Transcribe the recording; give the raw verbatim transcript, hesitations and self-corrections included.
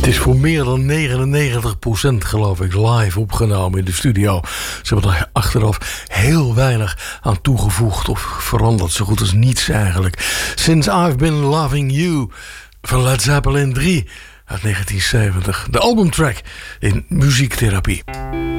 Het is voor meer dan negenennegentig procent geloof ik live opgenomen in de studio. Ze hebben er achteraf heel weinig aan toegevoegd of veranderd. Zo goed als niets eigenlijk. Since I've Been Loving You van Led Zeppelin drie uit negentien zeventig. De albumtrack in Muziektherapie.